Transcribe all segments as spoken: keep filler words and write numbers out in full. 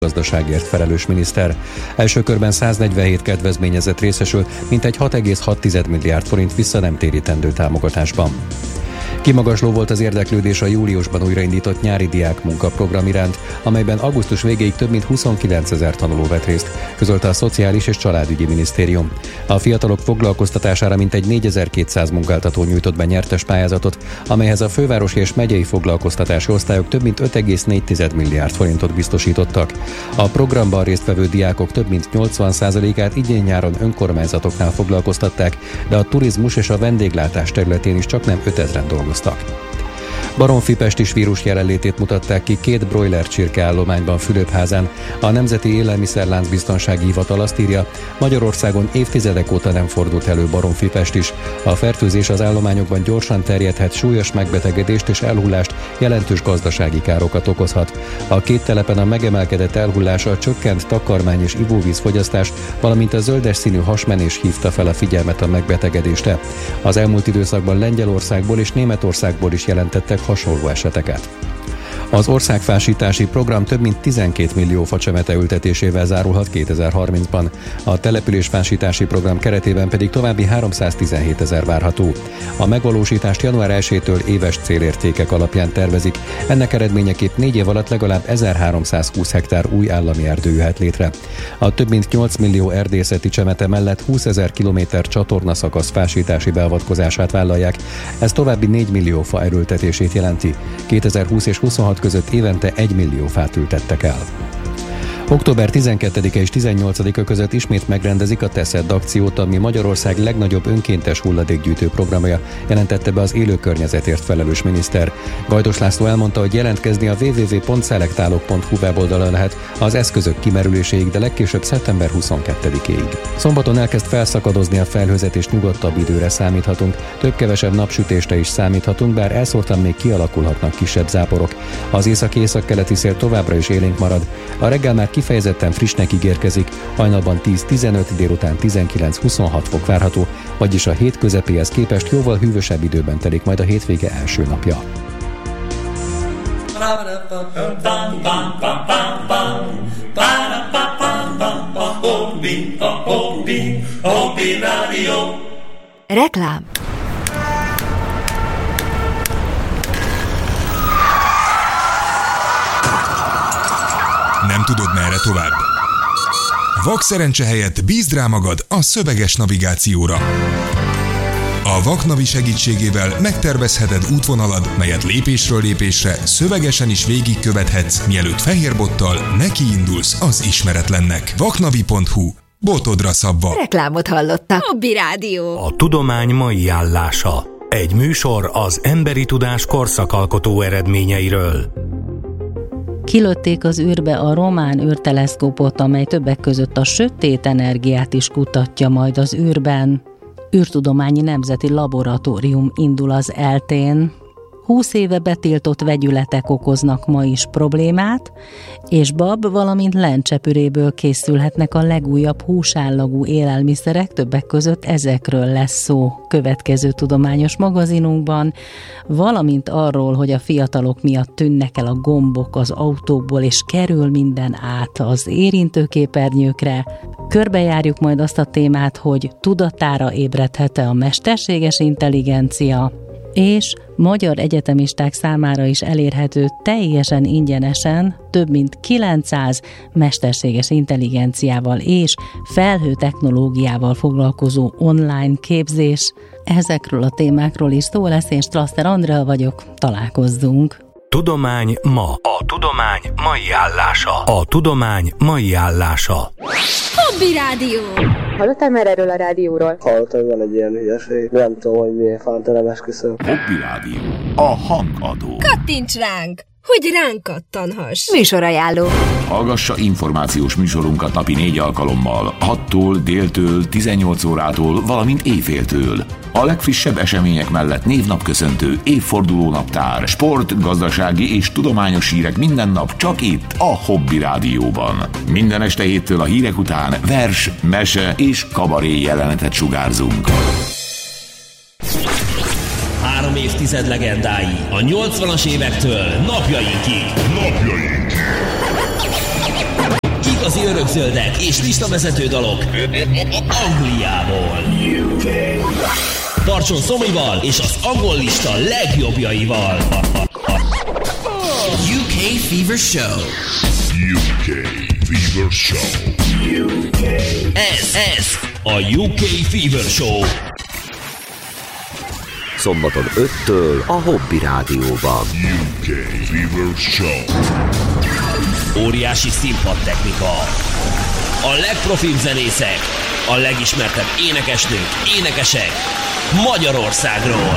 gazdaságért felelős miniszter. Első körben száznegyvenhét kedvezményezett részesül, mintegy hat egész hat milliárd forint vissza nem térítendő támogatásban. Kimagasló volt az érdeklődés a júliusban újraindított nyári diák munkaprogram iránt, amelyben augusztus végéig több mint huszonkilencezer tanuló vett részt, közölte a Szociális és Családügyi Minisztérium. A fiatalok foglalkoztatására mintegy négyezer-kétszáz munkáltató nyújtott be nyertes pályázatot, amelyhez a fővárosi és megyei foglalkoztatási osztályok több mint öt egész négy milliárd forintot biztosítottak. A programban résztvevő diákok több mint nyolcvan százalékát idén-nyáron önkormányzatoknál foglalkoztatták, de a turizmus és a vendéglátás területén is csaknem ötezren dolgoztak. Baromfi-Pestis vírus jelenlétét mutatták ki két broiler csirkeállományban Fülöpházán. A Nemzeti Élelmiszerlánc Biztonsági Hivatal azt írja, Magyarországon évtizedek óta nem fordult elő baromfi-pestis. A fertőzés az állományokban gyorsan terjedhet, súlyos megbetegedést és elhullást, jelentős gazdasági károkat okozhat. A két telepen a megemelkedett elhullása, csökkent takarmány és ivóvíz fogyasztás, valamint a zöldes színű hasmenés hívta fel a figyelmet a megbetegedésre. Az elmúlt időszakban Lengyelországból és Németországból is jelentettek hasonló eseteket. Az országfásítási program több mint tizenkét millió facsemete ültetésével zárulhat kétezer-harmincban. A településfásítási program keretében pedig további háromszáztizenhét ezer várható. A megvalósítást január elsejétől éves célértékek alapján tervezik. Ennek eredményeképp négy év alatt legalább ezerháromszázhúsz hektár új állami erdő jöhet létre. A több mint nyolc millió erdészeti csemete mellett húszezer kilométer csatornaszakasz fásítási beavatkozását vállalják. Ez további négy millió fa erőltetését jelenti. kétezer-húsz és huszonhat között évente egy millió fát ültettek el. október tizenkettedike és tizennyolcadika között ismét megrendezik a Teszed akciót, ami Magyarország legnagyobb önkéntes hulladékgyűjtő programja, jelentette be az élő környezetért felelős miniszter. Gajdos László elmondta, hogy jelentkezni a double-u double-u double-u pont szelektálok pont hu weboldalon lehet az eszközök kimerüléséig, de legkésőbb szeptember huszonkettedikéig. Szombaton elkezd felszakadozni a felhőzet és nyugodtabb időre számíthatunk. Több-kevesebb napsütésre is számíthatunk, bár elszórtan még kialakulhatnak kisebb záporok. Az északi-északkeleti szél továbbra is élénk marad. A reggel már kifejezetten frissnek ígérkezik, hajnalban tíz-tizenöt, délután tizenkilenc-huszonhat fok várható, vagyis a hét közepéhez képest jóval hűvösebb időben telik majd a hétvége első napja. Reklám. Nem tudod, merre tovább? Vakszerencse helyett bízd rá magad a szöveges navigációra. A Vaknavi segítségével megtervezheted útvonalad, melyet lépésről lépésre szövegesen is végigkövethetsz, mielőtt fehérbottal nekiindulsz az ismeretlennek. vaknavi pont hu. Botodra szabva. Reklámot hallottak. Hobby Rádió. A tudomány mai állása. Egy műsor az emberi tudás korszakalkotó eredményeiről. Kilőtték az űrbe a román űrteleszkópot, amely többek között a sötét energiát is kutatja majd az űrben. űrtudományi nemzeti laboratórium indul az eltén. húsz éve betiltott vegyületek okoznak ma is problémát, és bab, valamint lencsepüréből készülhetnek a legújabb húsállagú élelmiszerek, többek között ezekről lesz szó következő tudományos magazinunkban, valamint arról, hogy a fiatalok miatt tűnnek el a gombok az autókból, és kerül minden át az érintőképernyőkre. Körbejárjuk majd azt a témát, hogy tudatára ébredhet-e a mesterséges intelligencia, és magyar egyetemisták számára is elérhető teljesen ingyenesen több mint kilencszáz mesterséges intelligenciával és felhőtechnológiával foglalkozó online képzés. Ezekről a témákról is szó lesz, én Strasser Andrea vagyok, találkozzunk! Tudomány ma. A tudomány mai állása. A tudomány mai állása. Hobby Rádió. Hallottál már erről a rádióról? Hallottam, van egy ilyen hülyeség. Nem tudom, hogy miért fántelem esküszöm. Hobby Rádió. A hangadó. Kattints ránk, hogy ránk kattanhass. Műsorajánló. Hallgassa információs műsorunkat napi négy alkalommal, hattól, déltől, tizennyolc órától, valamint éjféltől. A legfrissebb események mellett névnapköszöntő, évfordulónaptár, sport, gazdasági és tudományos hírek minden nap csak itt a Hobby Rádióban. Minden este héttől a hírek után vers, mese és kabaré jelenetet sugárzunk. Három évtized legendái a nyolcvanas évektől napjainkig. Napjainkig. igazi örökzöldek és listavezető dalok Angliából. Tartson Szomival és az angol lista legjobbjaival. U K Fever Show. U K Fever Show. U K. Ez, ez a U K Fever Show. Szombaton öttől a Hobby Rádióban. U K Fever Show. Óriási színpadtechnika. A legprofibb zenészek, a legismertebb énekesnők, énekesek Magyarországról.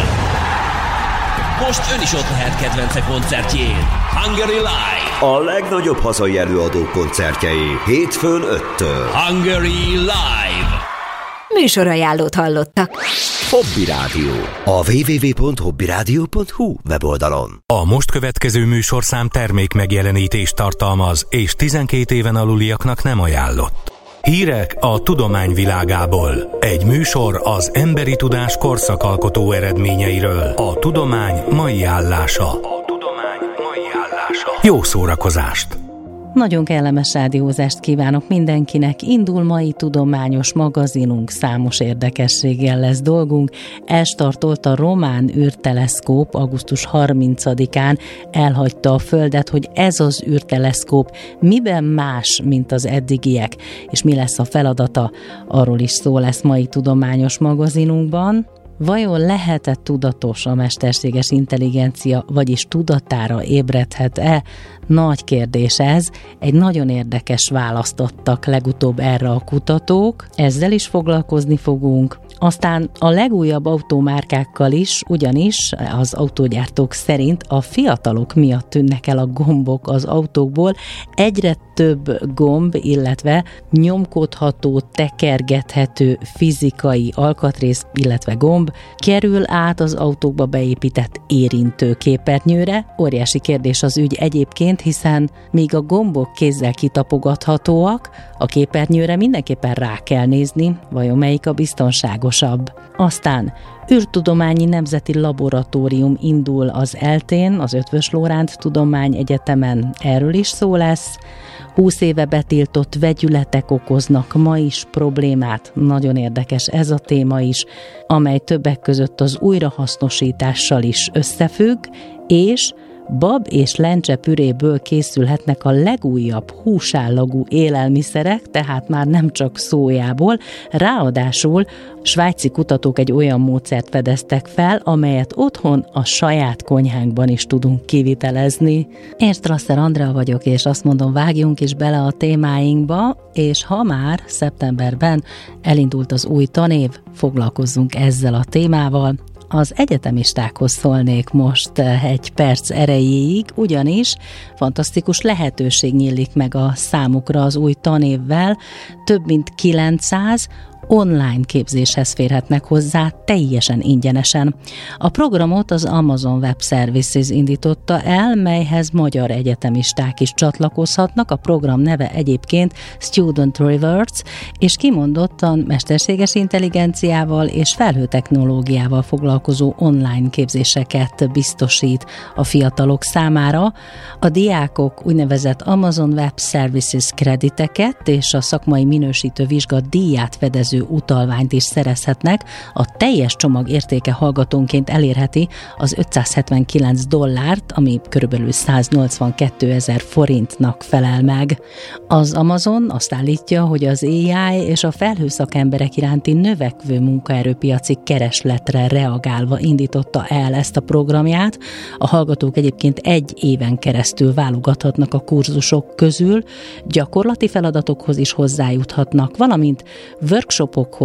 Most ön is ott lehet kedvence koncertjén. Hungary Live. A legnagyobb hazai előadók koncertjei hétfőn öttől. Hungary Live. Műsorajánlót hallottak. Hobby Rádió. A double-u double-u double-u pont hobby rádió pont hu weboldalon. A most következő műsorszám termék megjelenítést tartalmaz, és tizenkét éven aluliaknak nem ajánlott. Hírek a tudomány világából. Egy műsor az emberi tudás korszakalkotó eredményeiről. A tudomány mai állása. A tudomány mai állása. Jó szórakozást! Nagyon kellemes rádiózást kívánok mindenkinek. Indul mai tudományos magazinunk, számos érdekességgel lesz dolgunk. Elstartolt a román űrteleszkóp, augusztus harmincadikán elhagyta a Földet, hogy ez az űrteleszkóp miben más, mint az eddigiek, és mi lesz a feladata, arról is szó lesz mai tudományos magazinunkban. Vajon lehet-e tudatos a mesterséges intelligencia, vagyis tudatára ébredhet-e? Nagy kérdés ez. Egy nagyon érdekes választ adtak legutóbb erre a kutatók. Ezzel is foglalkozni fogunk. Aztán a legújabb autómárkákkal is, ugyanis az autógyártók szerint a fiatalok miatt tűnnek el a gombok az autókból. Egyre több gomb, illetve nyomkodható, tekergethető fizikai alkatrész, illetve gomb kerül át az autókba beépített érintőképernyőre. Óriási kérdés az ügy egyébként, hiszen míg a gombok kézzel kitapogathatóak, a képernyőre mindenképpen rá kell nézni, vajon melyik a biztonságosabb. Aztán űrtudományi nemzeti laboratórium indul az eltén, az Eötvös Loránd Tudományegyetemen, erről is szó lesz. húsz éve betiltott vegyületek okoznak ma is problémát, nagyon érdekes ez a téma is, amely többek között az újrahasznosítással is összefügg, és bab és lencse püréből készülhetnek a legújabb húsállagú élelmiszerek, tehát már nem csak szójából. Ráadásul svájci kutatók egy olyan módszert fedeztek fel, amelyet otthon a saját konyhánkban is tudunk kivitelezni. Én Strasser Andrea vagyok, és azt mondom, vágjunk is bele a témáinkba, és ha már szeptemberben elindult az új tanév, foglalkozzunk ezzel a témával. Az egyetemistákhoz szólnék most egy perc erejéig, ugyanis fantasztikus lehetőség nyílik meg a számukra az új tanévvel. Több mint kilencszáz online képzéshez férhetnek hozzá teljesen ingyenesen. A programot az Amazon Web Services indította el, melyhez magyar egyetemisták is csatlakozhatnak. A program neve egyébként Student Rewards, és kimondottan mesterséges intelligenciával és felhőtechnológiával foglalkozó online képzéseket biztosít a fiatalok számára. A diákok úgynevezett Amazon Web Services krediteket és a szakmai minősítő vizsga díját fedező utalványt is szerezhetnek. A teljes csomag értéke hallgatónként elérheti az ötszázhetvenkilenc dollárt, ami körülbelül száznyolcvankétezer forintnak felel meg. Az Amazon azt állítja, hogy az á i és a felhőszakemberek iránti növekvő munkaerőpiaci keresletre reagálva indította el ezt a programját. A hallgatók egyébként egy éven keresztül válogathatnak a kurzusok közül, gyakorlati feladatokhoz is hozzájuthatnak, valamint workshop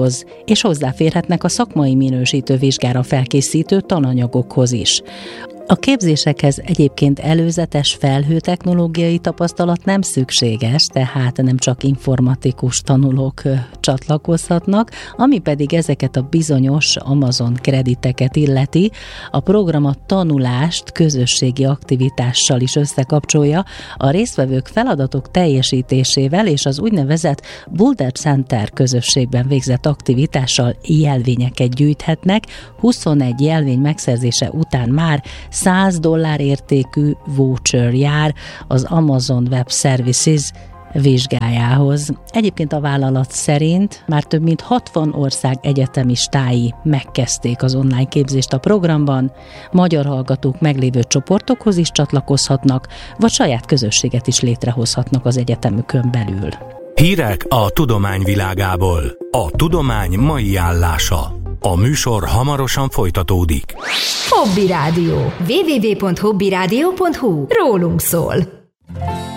és hozzáférhetnek a szakmai minősítő vizsgára felkészítő tananyagokhoz is. A képzésekhez egyébként előzetes felhőtechnológiai tapasztalat nem szükséges, tehát nem csak informatikus tanulók csatlakozhatnak, ami pedig ezeket a bizonyos Amazon krediteket illeti. A program a tanulást közösségi aktivitással is összekapcsolja, a résztvevők feladatok teljesítésével és az úgynevezett Boulder Center közösségben végzett aktivitással jelvényeket gyűjthetnek. huszonegy jelvény megszerzése után már száz dollár értékű voucher jár az Amazon Web Services vizsgájához. Egyébként a vállalat szerint már több mint hatvan ország egyetemistái megkezdték az online képzést a programban, magyar hallgatók meglévő csoportokhoz is csatlakozhatnak, vagy saját közösséget is létrehozhatnak az egyetemükön belül. Hírek a tudomány világából. A tudomány mai állása. A műsor hamarosan folytatódik. Hobby Rádió. double-u double-u double-u pont hobby rádió pont hu. Rólunk szól.